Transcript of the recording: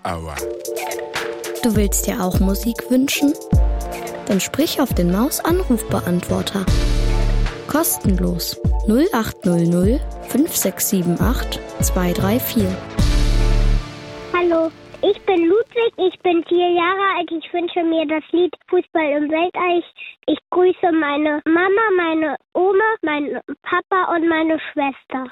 Aua. Du willst dir auch Musik wünschen? Dann sprich auf den Maus-Anrufbeantworter. Kostenlos 0800 5678 234. Hallo, ich bin Ludwig, ich bin 4 Jahre alt. Ich wünsche mir das Lied Fußball im Weltall. Ich grüße meine Mama, meine Oma, meinen Papa und meine Schwester.